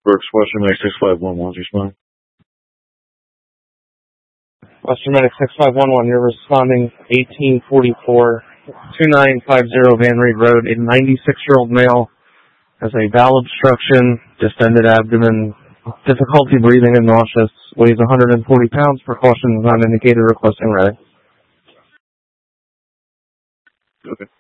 Brooks, Western Medic 6511, respond. Western Medic 6511, you're responding 1844, 2950 Van Reed Road. A 96-year-old male has a bowel obstruction, distended abdomen, difficulty breathing and nauseous, weighs 140 pounds, precautions not indicated, requesting ready. Okay.